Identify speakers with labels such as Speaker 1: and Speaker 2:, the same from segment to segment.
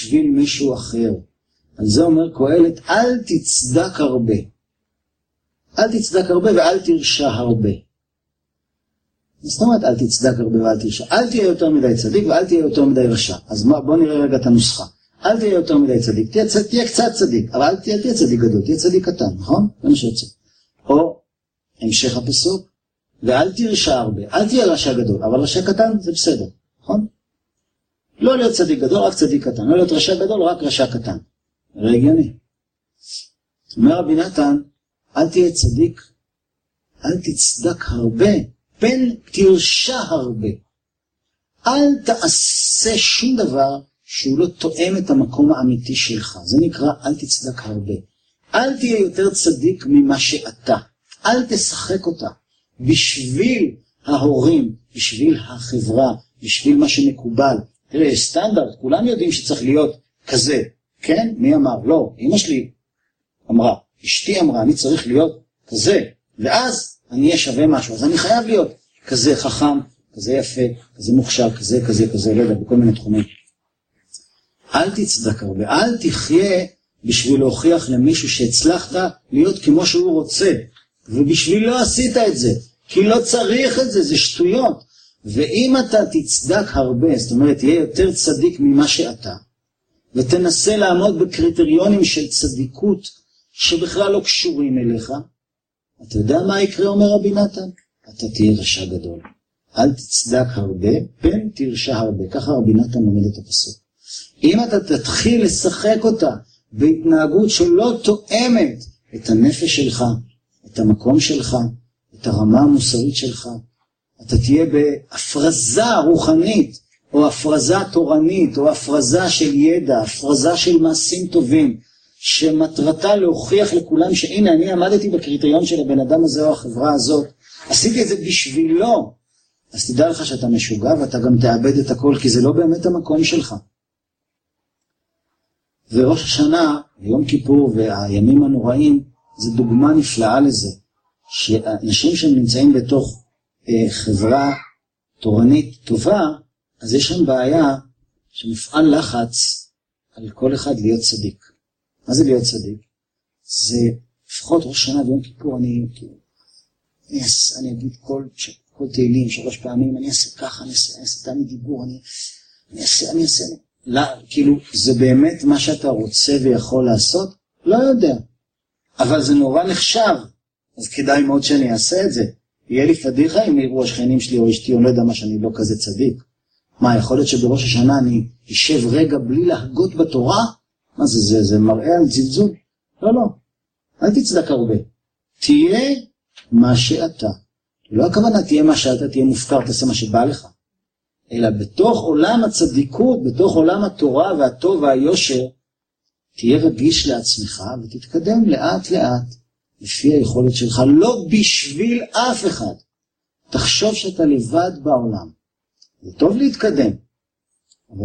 Speaker 1: בשביל מישהו אחר. על זה אומר קהלת, אל תצדק הרבה. אל תצדק הרבה ואל תרשע הרבה. זאת אומרת, אל תצדק הרבה ואל תרשע. אל תהיה יותר מדי צדיק ואל תהיה יותר מדי רשע. אז בוא נראה רגע את הנוסחה. אל תהיה יותר מדי צדיק, תהיה קצת צדיק, אבל אל תהיה צדיק גדול, תהיה צדיק קטן, נכון? זה מה שיוצא. או המשך הפסוק, ואל תרשע הרבה, אל תהיה רשע גדול, אבל רשע קטן זה בסדר, נכון? לא להיות צדיק גדול, רק צדיק קטן, לא להיות רשע גדול, רק רשע קטן. זה הגיוני. אומר רבי נתן, אל תהיה צדיק, אל תצדק הרבה, פן תרשע הרבה. אל תעשה שום דבר שהוא לא תואם את המקום האמיתי שלך. זה נקרא אל תצדק הרבה. אל תהיה יותר צדיק ממה שאתה. אל תשחק אותה. בשביל ההורים, בשביל החברה, בשביל מה שמקובל. תראה, יש סטנדרט, כולם יודעים שצריך להיות כזה. כן? מי אמר? לא. אמא שלי אמרה, אשתי אמרה, אני צריך להיות כזה. ואז אני אהיה שווה משהו. אז אני חייב להיות כזה חכם, כזה יפה, כזה מוכשר, כזה, לא יודע, בכל מיני תחומים. אל תצדק הרבה, אל תחיה בשביל להוכיח למישהו שהצלחת להיות כמו שהוא רוצה, ובשביל לא עשית את זה, כי לא צריך את זה, זה שטויות. ואם אתה תצדק הרבה, זאת אומרת, תהיה יותר צדיק ממה שאתה, ותנסה לעמוד בקריטריונים של צדיקות שבכלל לא קשורים אליך, אתה יודע מה יקרה, אומר רבי נתן? אתה תהיה רשע גדול. אל תצדק הרבה, פן תרשע הרבה. ככה רבי נתן לומד את הפסוק. אם אתה תתחיל לשחק אותה בהתנהגות שלא תואמת את הנפש שלך, את המקום שלך, את הרמה המוסרית שלך, אתה תהיה בהפרזה רוחנית, או הפרזה תורנית, או הפרזה של ידע, הפרזה של מעשים טובים, שמטרתה להוכיח לכולם שהנה אני עמדתי בקריטריון של הבן אדם הזה או החברה הזאת, עשיתי את זה בשבילו, אז תדע לך שאתה משוגע ואתה גם תאבד את הכל, כי זה לא באמת המקום שלך. וראש השנה, ויום כיפור והימים הנוראים, זה דוגמה נפלאה לזה, שאנשים שנמצאים בתוך חברה תורנית טובה, אז יש שם בעיה שמפעל לחץ על כל אחד להיות צדיק. מה זה להיות צדיק? זה לפחות ראש שנה ויום כיפור, אני אגיד כל תהילים 3 פעמים, אני אעשה ככה, אני אעשה תעמי דיבור, אני אעשה, לא, כאילו, זה באמת מה שאתה רוצה ויכול לעשות? לא יודע. אבל זה נורא נחשב, אז כדאי מאוד שאני אעשה את זה. יהיה לי פדיחה אם יראו השכנים שלי או אשתי, או לא יודע מה שאני לא כזה צדיק. מה, יכול להיות שבראש השנה אני אשב רגע בלי להגות בתורה? מה זה מראה על זלזול? לא. אל תצדק הרבה. תהיה מה שאתה. לא הכוונה תהיה מה שאתה, תהיה מופקר, תעשה מה שבא לך. אלא בתוך עולם הצדיקות, בתוך עולם התורה והטוב והיושר, תהיה רגיש לעצמך ותתקדם לאט לאט, לפי היכולת שלך, לא בשביל אף אחד. תחשוב שאתה לבד בעולם. זה טוב להתקדם, אבל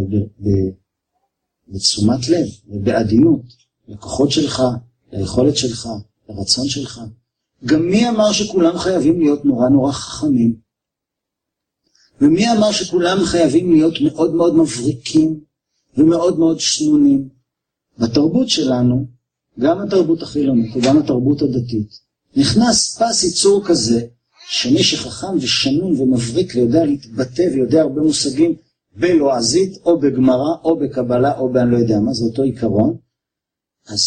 Speaker 1: בתשומת לב ובעדינות, לכוחות שלך, ליכולת שלך, לרצון שלך. גם מי אמר שכולם חייבים להיות נורא נורא חכמים? ומי אמר שכולם חייבים להיות מאוד מאוד מבריקים ומאוד מאוד שנונים? בתרבות שלנו, גם התרבות החילונית וגם התרבות הדתית, נכנס פס ייצור כזה, שמי שחכם ושנון ומבריק ויודע להתבטא ויודע הרבה מושגים בלועזית או בגמרא או בקבלה או באני לא יודע מה, זה אותו עיקרון, אז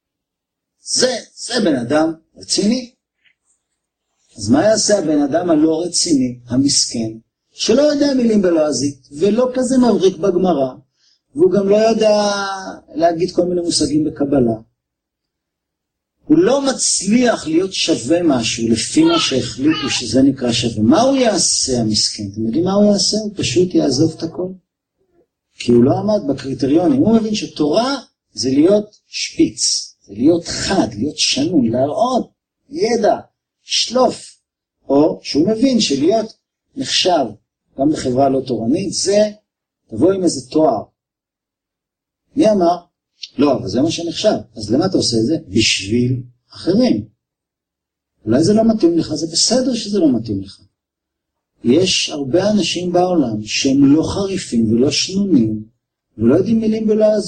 Speaker 1: זה בן אדם רציני. אז מה יעשה הבן אדם הלא רציני, המסכן, שלא יודע מילים בלועזית ולא כזה מבריק בגמרא, והוא גם לא יודע להגיד כל מיני מושגים בקבלה? הוא לא מצליח להיות שווה משהו לפי מה שהחליטו שזה נקרא שווה. מה הוא יעשה המסכן? אתם יודעים מה הוא יעשה? הוא פשוט יעזוב את הכל. כי הוא לא עמד בקריטריונים. הוא מבין שתורה זה להיות שפיץ, זה להיות חד, להיות שנון, להראות ידע, שלוף. או שהוא מבין שלהיות נחשב גם בחברה לא תורנית, זה תבוא עם איזה תואר. מי אמר? לא, אבל זה מה שנחשב. אז למה אתה עושה את זה? בשביל אחרים. אולי זה לא מתאים לך, זה בסדר שזה לא מתאים לך. יש הרבה אנשים בעולם שהם לא חריפים ולא שנונים, ולא יודעים מילים בלועזית.